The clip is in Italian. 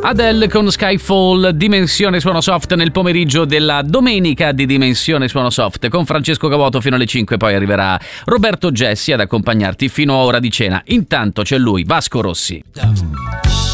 Adele con Skyfall, Dimensione Suono Soft nel pomeriggio della domenica di Dimensione Suono Soft con Francesco Cavoto fino alle 5, poi arriverà Roberto Gessi ad accompagnarti fino a ora di cena. Intanto c'è lui, Vasco Rossi.